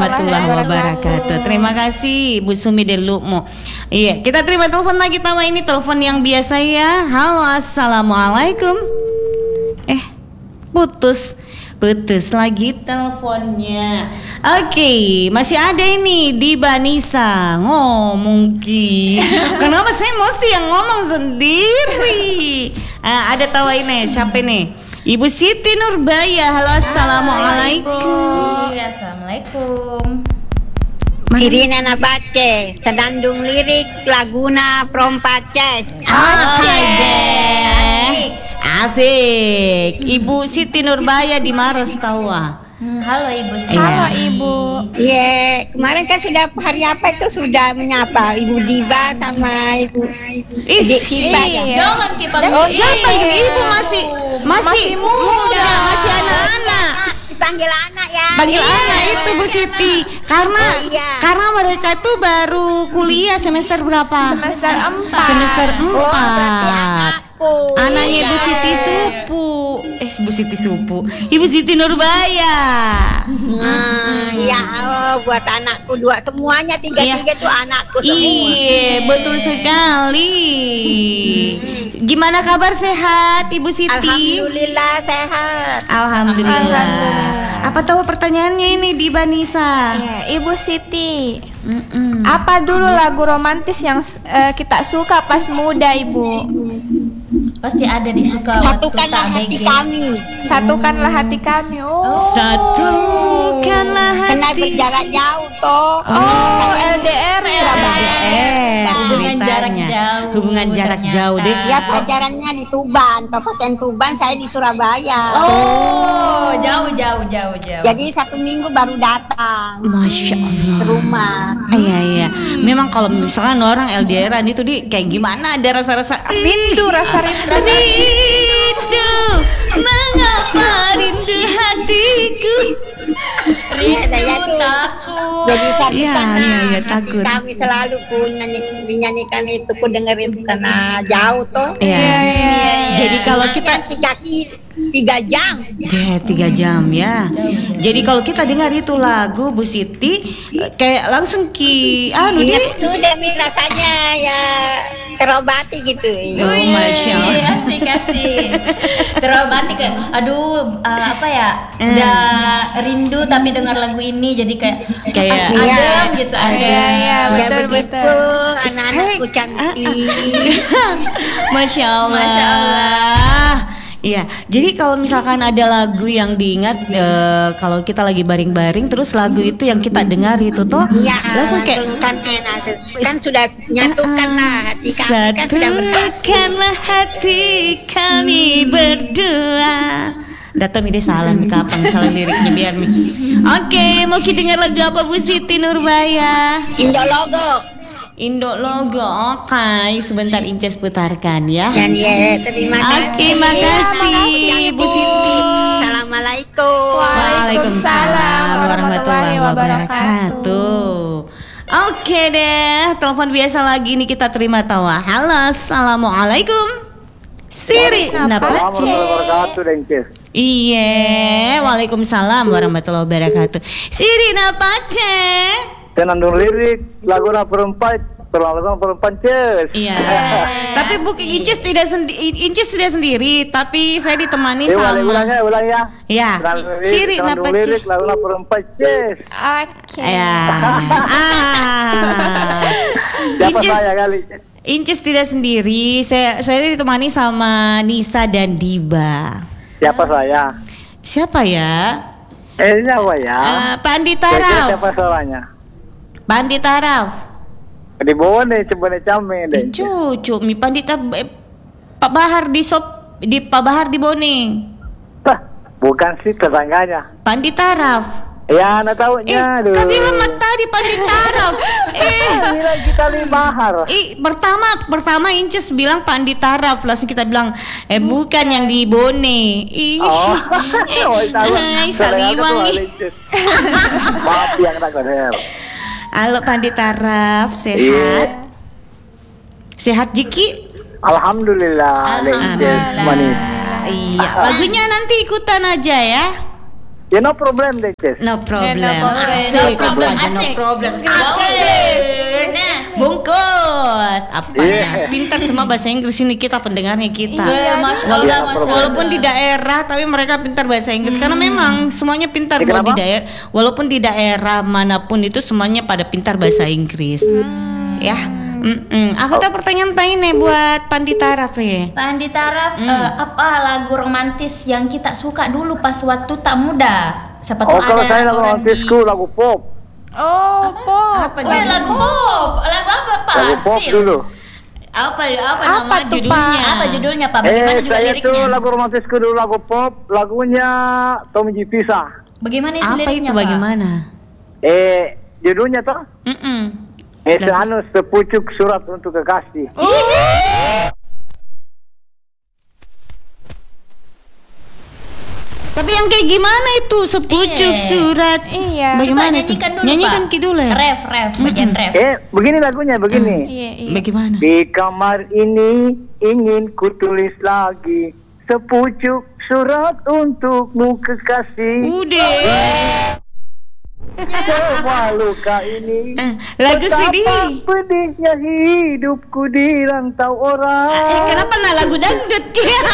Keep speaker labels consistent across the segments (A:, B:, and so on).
A: warahmatullahi wabarakatuh. Terima kasih Bu Sumi Delukmo. Iya, kita terima telepon lagi tawa ini telepon yang biasa ya. Halo, assalamualaikum. Putus lagi teleponnya. Oke, masih ada ini di Banisa ngomong Ki. Kenapa saya mesti yang ngomong sendiri? Ada tawa ini, siapa nih? Ibu Siti Nurbaya. Halo, assalamualaikum.
B: Assalamualaikum.
C: Irina Nabace, Senandung Lirik Laguna Prompaces.
A: Oke deh. Asik. Ibu Siti Nurbaya di Maros tawa.
B: Halo Ibu Siti.
A: Halo
D: Ibu.
C: Iya, kemarin kan sudah hari apa itu sudah menyapa Ibu Diba sama Ibu Dik Sipa ya.
B: Jangan kita
A: jangan panggil ibu, masih muda, masih anak-anak.
C: Panggil anak ya.
A: Panggil anak itu Bu Siti. Karena mereka itu baru kuliah semester berapa?
D: Semester 4.
A: Semester 4.
C: berarti anakku.
A: Anaknya Ibu Siti Supu. Bu Siti Supu. Ibu Siti Nurbaya.
C: Ya buat anakku dua semuanya tiga tuh anakku semua.
A: Iya, betul sekali. Gimana kabar, sehat Ibu Siti?
C: Alhamdulillah sehat.
A: Alhamdulillah. Apa tahu pertanyaannya ini di Banisa?
D: Ya, Ibu Siti. Apa dulu lagu romantis yang kita suka pas muda, Ibu?
B: Pasti ada disuka waktu
C: Satukanlah hati
B: KBG.
C: kami.
D: Satukanlah hati kami.
A: Satukanlah
C: Karena
A: hati.
C: berjarak jauh toh.
D: LDR ya.
B: Hubungan jarak jauh.
A: Hubungan jarak jauh deh.
C: Ya pacarannya di Tuban, Kabupaten Tuban, saya di Surabaya.
B: Jauh.
C: Jadi 1 minggu baru datang.
A: Masya Allah.
C: Ke rumah.
A: Iya. Memang kalau misalkan orang LDRan itu kayak gimana, ada rasa-rasa
D: Rindu, rasa rindu.
A: rindu. Mengapa rindu hatiku?
B: Rindu takut.
C: Jadi kami
A: Iya, takut.
C: kami selalu pun nyanyikan itu, ku dengerin karena jauh toh.
A: Iya. Jadi kalau kita
C: 3 jam.
A: 3 jam ya. Jadi kalau kita dengar itu lagu Bu Siti kayak langsung
C: Iya, sudah Mi rasanya ya terobati gitu.
A: Masya Allah.
B: Asik. Terobati kayak apa ya? Udah rindu tapi dengar lagu ini jadi kayak adem gitu.
C: Ya
D: betul.
C: begitu, anak-anakku cantik.
A: Masya Allah. Iya, jadi kalau misalkan ada lagu yang diingat kalau kita lagi baring-baring terus lagu itu yang kita dengar itu tuh
C: Ya,
A: langsung kayak
C: kan sudah nyatukanlah hati kami kan sudah bersatu.
A: satukanlah hati kami berdua. Data mi salah mi kapan salah liriknya biar mi. Oke, mau kita dengar lagu apa Bu Siti Nurbaya? Indo Logo, oke. Sebentar Inces putarkan ya.
C: Dan ya, terima kasih.
A: Oke, makasih Bu Siti.
C: Assalamualaikum.
A: Waalaikumsalam warahmatullahi wabarakatuh. Oke deh, telepon biasa lagi nih kita terima tawa. Halo, assalamualaikum. Siri,
E: Assalamualaikum warahmatullahi wabarakatuh.
A: Iya, waalaikumsalam warahmatullahi wabarakatuh. Siri napace?
E: Senandung Lirik Laguna Perempat Ces.
A: Iya. Tapi bukan Inces tidak sendiri, tapi saya ditemani sama.
E: Ulang ya.
A: Ya. Siri
E: Senandung
A: napace?
E: Lirik Laguna Perempat Ces.
D: Oke.
A: Ya.
E: Siapa saya kali?
A: Inces tidak sendiri. Saya ditemani sama Nisa dan Diba.
E: Siapa saya?
A: Siapa ya?
E: Siapa ya?
A: Pak Andi Taraf.
E: Siapa suaranya?
A: Pak Andi Taraf.
E: Di bawah nih, coba nih came deh.
A: Cucu mi Pak Andi Pak Bahar di Pak Bahar di Boning.
E: Bukan sih tetangganya.
A: Pak Andi Taraf.
E: Ya, anak taunya.
A: Kami lama tadi Pak Andi Taraf.
E: Bilang kita Bahar.
A: Pertama Inces bilang Pak Andi Taraf, langsung kita bilang bukan yang di Bone. Hai Saliwangi.
E: Maaf yang tak kodel.
A: Halo Pak Andi Taraf, sehat? Sehat Jiki?
E: Alhamdulillah. Manis.
A: Iya, lagunya nanti ikutan aja ya.
E: Ya no problem deh, Ces.
A: No problem.
D: no problem.
A: Asik,
B: No problem,
A: apa aja no
B: asik.
A: problem.
B: Asik. Nah.
A: Bungkus. Apa
E: Iya.
A: Pintar semua bahasa Inggris ini kita pendengarnya kita.
B: Iya, Masya
E: Iya,
B: Allah, Masya Allah.
A: Walaupun di daerah tapi mereka pintar bahasa Inggris karena memang semuanya pintar
E: Ya,
A: mau di
E: kenapa?
A: daerah walaupun di daerah manapun itu semuanya pada pintar bahasa Inggris. Ya. Apa tuh pertanyaan tanya nih buat Pandita Raf ya?
B: Pak Andi Taraf, apa lagu romantis yang kita suka dulu pas waktu tak muda? Siapa tahu
E: Oh, kalau
B: ada
E: saya lagu
B: orang
E: romantisku lagu pop.
D: Oh, pop.
A: Apa
B: Oh, lagu pop. Lagu apa, Pak?
E: Lagu pop
B: Spill.
E: dulu.
A: Apa
D: Apa
A: nama
D: tuh,
A: judulnya?
B: Apa judulnya, Pak? Bagaimana juga
E: saya
B: liriknya?
E: tuh lagu romantisku dulu lagu pop, lagunya Tommy G Pisa.
B: Bagaimana itu
A: Apa
B: liriknya,
A: itu
B: Pak?
A: bagaimana?
E: Judulnya tuh sepucuk surat untuk kekasih.
A: Tapi yang kayak gimana itu sepucuk
B: Iya.
A: surat?
D: Iya.
A: Bagaimana
B: Coba
A: itu?
B: nyanyikan dulu,
A: Nyanyikan
B: Pak.
A: kidul ya.
B: Ref, bagian ref.
E: Begini lagunya begini.
D: Iya, iya.
A: Bagaimana?
E: Di kamar ini ingin kutulis lagi sepucuk surat untukmu kekasih.
A: Udah.
E: Semua luka ini
A: Lagu
E: betapa
A: sedih.
E: pedihnya hidupku di rantau orang.
A: Kenapa nah lagu dangdut?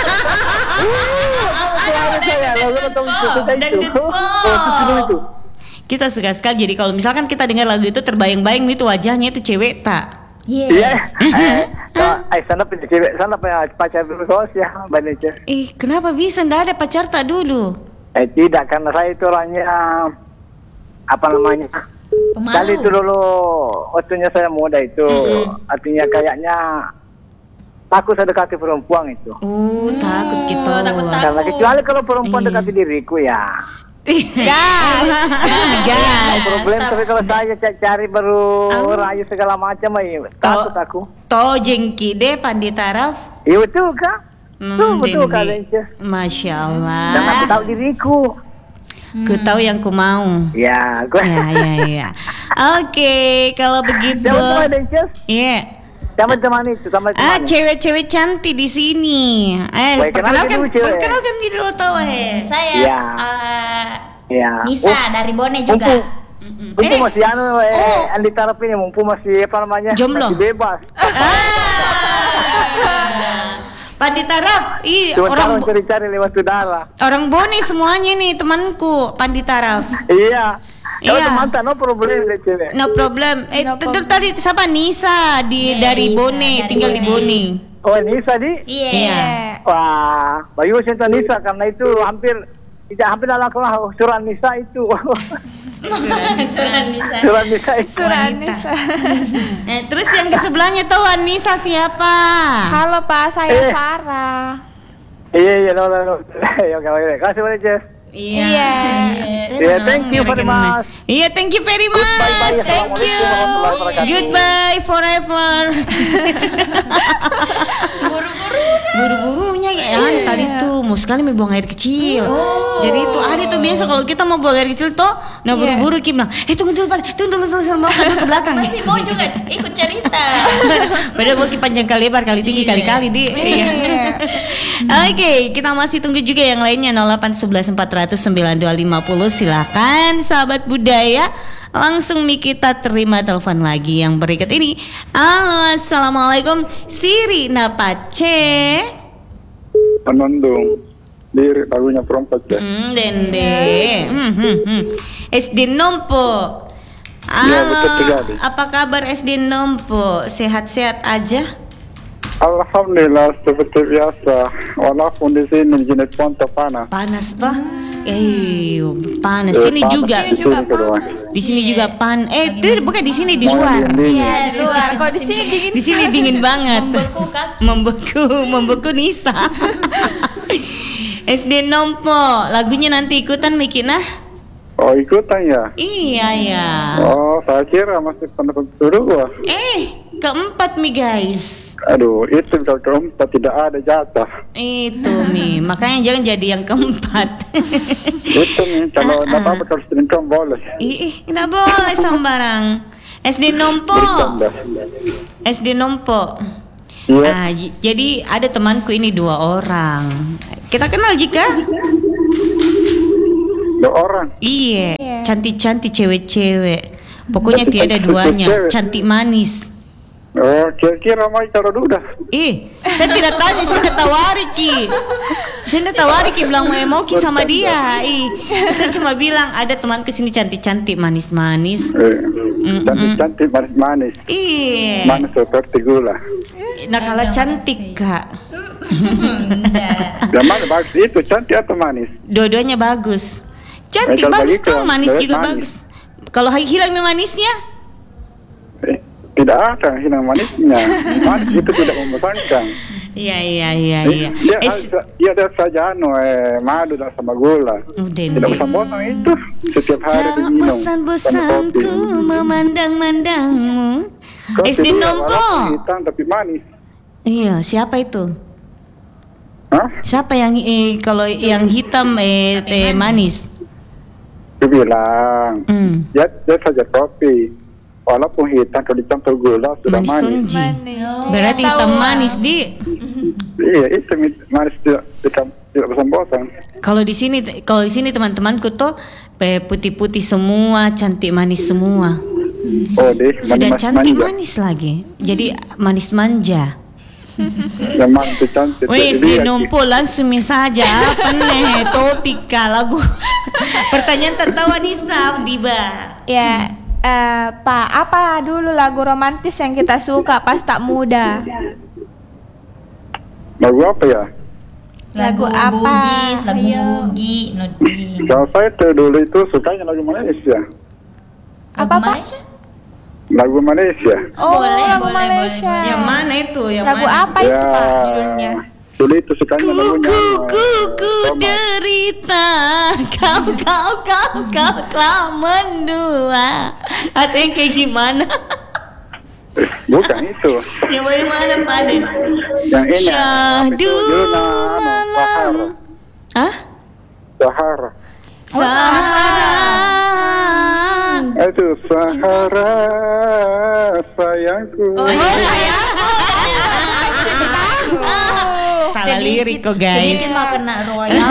E: Suara saya lagu Tommy G Pisa itu.
A: Dangdut pop.
E: Itu.
A: Kita suka sekali. Jadi kalau misalkan kita dengar lagu itu terbayang-bayang itu wajahnya itu cewek tak?
B: Iya.
E: Iya. Sana punya cewek, sana punya pacar dulu sos ya, Mbak Neces.
A: Kenapa bisa? Nggak ada pacar tak dulu?
E: Tidak, karena saya itu orangnya apa namanya? Kali itu dulu waktunya saya muda itu, artinya kayaknya takut saya dekati perempuan itu.
A: Takut gitu.
B: takut.
E: Karena kecuali kalau perempuan dekati diriku ya.
A: Gas. Gas.
E: Problem tapi kalau saya cari baru rayu segala macam, takut aku.
A: To jengki deh Pandita Raf.
E: Iya betul kak. Betul kak Neces.
A: Masya Allah.
E: Dan aku tahu diriku.
A: Ku tahu yang ku mau.
E: Ya, gue.
A: Ya. Oke, kalau begitu.
E: Jangan Neces.
A: Iya.
E: Teman-teman itu sama teman.
A: Cewek-cewek cantik di sini.
E: Baik, kenalkan dulu, cewek.
A: Perkenalkan diri lo tahu
B: Saya
E: Iya. Iya.
B: Nisa dari Bone juga.
E: Mumpung masih Andi Tarap ini mumpung masih apa namanya?
A: Jomblo.
E: Masih bebas.
A: Pandita Raf,
E: Cuma
A: orang
E: cari-cari lewat saudara.
A: orang Bone semuanya nih temanku Pandita Raf.
E: Iya. Kalau
A: Iya.
E: mantan no problem deh cewek.
A: No problem. Tentu tadi siapa Nisa
B: Iya,
A: dari
B: Nisa,
A: Bone,
B: dari
A: tinggal di
B: Bone.
A: Bone.
E: Oh Nisa di?
B: Iya.
E: Wah, bagus itu Nisa karena itu hampir dalam kelas surat Nisa itu.
B: Surat Nisa.
E: Surat Nisa itu.
D: Surah
A: Wanita.
D: Nisa.
A: Terus yang di sebelahnya tahu Anissa siapa?
D: Halo Pak, saya Farah.
E: Iya, no. Oke. Kasih banyak, Jess.
A: Iya.
E: Iya, thank you very much.
A: Iya, thank you very much.
E: Bye-bye.
A: Thank you.
E: Assalamualaikum warahmatullahi wabarakatuh.
A: Goodbye forever. Buru-burunya ya tadi tuh mau sekali mau buang air kecil. Jadi itu ada tuh biasa kalau kita mau buang air kecil tuh, nah buru-buru Kim bilang, tunggu dulu sama ke belakang.
B: Masih mau juga ikut cerita.
A: Padahal mau panjang kali lebar kali tinggi kali-kali di. Iya. Oke, kita masih tunggu juga yang lainnya 0811 400 9250. Silakan sahabat budaya. Langsung nih kita terima telepon lagi yang berikut ini. Halo, assalamualaikum. Siri Napace.
F: Penandung lirik lagunya perempat ya.
A: Dende. SD Nompo.
F: Iya,
A: Halo,
F: betul sekali.
A: apa kabar SD Nompo? Sehat-sehat aja?
F: Alhamdulillah seperti biasa. Walaupun di sini jenis Ponto panas.
A: Panas toh? Panas. Sini
F: Panas
A: juga.
F: di sini kedua.
A: Di sini juga itu bukan di sini di luar.
D: Iya, di luar. Kok di sini dingin?
A: Di sini dingin banget.
B: Membeku kan?
A: Membeku Nisa. SD Nompo, lagunya nanti ikutan Mikina?
F: Oh ikutan ya?
A: Iya ya.
F: Oh saya kira masih pendapat kedua.
A: Keempat mi guys.
F: Aduh itu kalau keempat tidak ada jatah.
A: Itu mi, makanya jangan jadi yang keempat.
F: Itu nih kalau tidak apa kalau selingkuh boleh.
A: Nggak boleh sembarang. SD Nompo.
F: Bercanda.
A: SD Nompo.
F: Iya.
A: Jadi ada temanku ini 2 orang. Kita kenal jika?
F: Dua orang.
A: Iya, cantik-cantik cewek-cewek. Pokoknya tiada duanya, cantik manis.
F: Oh, kira-kira Mai kalau duda.
A: Saya tidak tanya, saya tidak tawari Ki. Saya tidak tawari Ki bilang mau Ki sama dia. Saya cuma bilang ada temanku sini cantik-cantik manis-manis.
F: Cantik-cantik manis-manis.
A: Iya.
F: Manis seperti gula.
A: Nah kalau cantik Kak.
F: Yang mana bagus itu, cantik atau manis?
A: Dua-duanya bagus. Cantik
F: Kalau
A: bagus
F: begitu,
A: tuh, manis juga
F: manis.
A: bagus. Kalau hilang manisnya?
F: Tidak ada hilang manisnya. Manis itu tidak membosankan.
A: Iya.
F: Dia ada saja madu dan sama gula. Tidak bosan-bosan itu. Setiap hari
A: Jangan
F: diminum.
A: bosan-bosanku memandang-mandangmu. SD Nompo.
F: Hitam tapi manis.
A: Iya, siapa itu?
F: Hah?
A: Siapa yang kalau yang hitam teh manis?
F: Dia bilang, dia saja kopi. Walaupun hitam kalau dicampur gula sudah
A: Manis
F: manis.
A: tunji. Berarti hitam manis di.
F: Iya, itu manis tidak bosan-bosan.
A: Kalau di sini teman-temanku tuh putih-putih semua, cantik manis semua.
F: Oh, deh,
A: Sudah cantik
F: manja.
A: manis lagi. Jadi manis manja.
F: Yang manis cantik.
A: Wes di Nompo langsung saja apa nih topik lagu. Pertanyaan tertawa Nisa Diba.
D: Ya, Pak, apa dulu lagu romantis yang kita suka pas tak muda?
F: Lagu apa ya?
D: Lagu apa?
B: Bugis, lagu
D: Ayo.
B: Bugi, Nudin.
F: Kalau saya tuh dulu itu sukanya lagu Malaysia.
B: Lagu
D: Apa?
B: Malaysia?
F: Lagu Malaysia.
D: Oh,
B: Boleh,
D: lagu
B: boleh,
D: Malaysia.
B: boleh.
A: Yang mana itu? Yang
D: Lagu
A: mana?
D: apa itu Pak judulnya?
F: Dulu itu sukanya lagunya.
A: Ku derita, kau telah mendua. Atau yang kayak gimana?
F: Bukan itu.
A: Yang bagaimana Pak De?
F: Yang ini.
A: Syahdu malam. Hah?
F: Sahara.
A: Sahara.
F: Itu Sahara sayangku.
B: Oh iya,
A: Salah lirik kok guys.
B: Sedikit mah kena royal.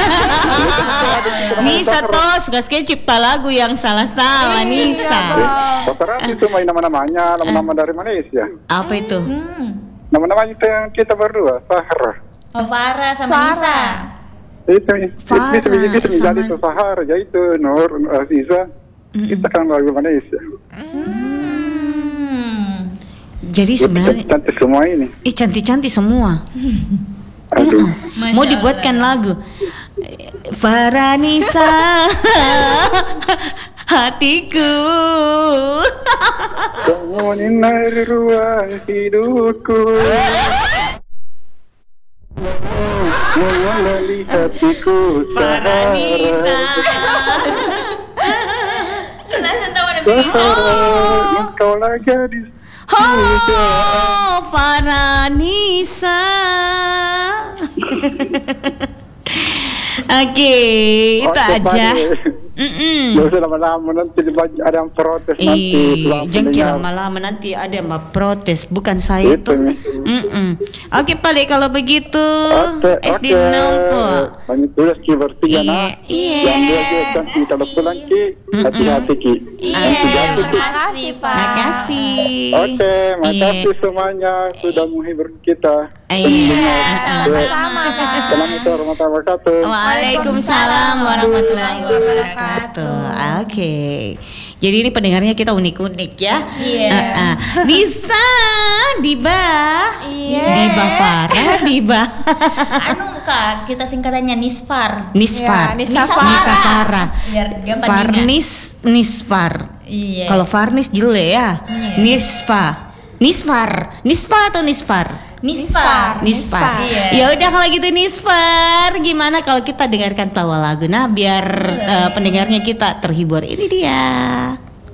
A: Nisa toh suka sekali cipta lagu yang salah-salah Nisa.
F: Rata-rata itu main nama-namanya, nama-nama dari Malaysia.
A: Apa itu?
F: Nama-namanya itu yang kita berdua, Sahara.
B: Oh, Farah sama
D: Farah.
B: Nisa.
F: Itu
A: Farah
F: bisa
A: sama-
F: menjadi itu Sahara, jadi itu Nur Aziza. Kita kan lagu Malaysia.
A: Jadi sebenarnya
F: Cantik semua ini.
A: cantik-cantik semua.
F: Aduh.
A: Mau dibuatkan lagu Faranisa hatiku.
F: Kamu dari ruang hidupku. Mengalami hatiku
A: Faranisa.
B: Langsung tahu ada pengen
F: Engkau lah gadis.
A: Oh, Faranisa. Oke, itu aja.
F: Gak usah lama-lama nanti ada yang protes nanti.
A: Jangan lama-lama nanti ada yang mau protes, bukan saya itu. Oke, Pak, kalau begitu SD Nompo.
F: Banyak tugas Ki bertiga nak. Yang dia kan kita pulang Ki, hati-hati Ki.
B: Makasih, Pak.
A: Makasih.
F: Oke, makasih semuanya sudah menghibur kita.
B: Sama-sama.
F: Assalamualaikum warahmatullahi wabarakatuh.
A: Waalaikumsalam warahmatullahi wabarakatuh. Oke. Jadi ini pendengarnya kita unik-unik ya.
B: Iya.
A: Nisa, Diba.
D: Iya.
A: Diba Farah, Diba.
B: Anu Kak, kita singkatannya Nisfar.
A: Nisfar.
D: Ya, Nisa
A: Nisa Farah.
B: Biar gampang diingat.
A: Farnis, Nisfar.
B: Iya.
A: Kalau Farnis jelek ya.
B: Iya.
A: Nisfa. Nisfar. Nisfa atau Nisfar?
B: Nisfar.
A: Nisfar.
B: Iya.
A: Ya udah kalau gitu Nisfar, gimana kalau kita dengarkan tawa lagu? Nah, biar pendengarnya kita terhibur. Ini dia.